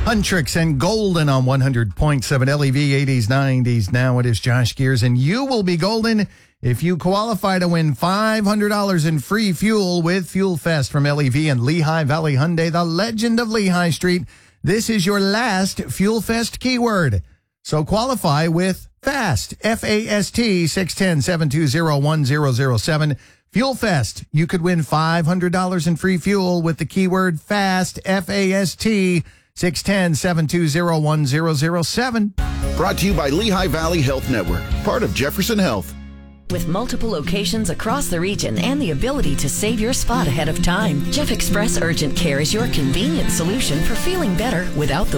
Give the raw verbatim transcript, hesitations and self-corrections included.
Huntrix and Golden on one hundred point seven L E V, eighties, nineties. Now it is Josh Gears, and you will be golden if you qualify to win five hundred dollars in free fuel with Fuel Fest from L E V and Lehigh Valley Hyundai, the legend of Lehigh Street. This is your last Fuel Fest keyword. So qualify with FAST, F A S T, six one zero, seven two zero, one zero zero seven. Fuel Fest. You could win five hundred dollars in free fuel with the keyword FAST, F A S T, six one zero, seven two zero, one zero zero seven. Brought to you by Lehigh Valley Health Network, part of Jefferson Health. With multiple locations across the region and the ability to save your spot ahead of time, Jeff Express Urgent Care is your convenient solution for feeling better without the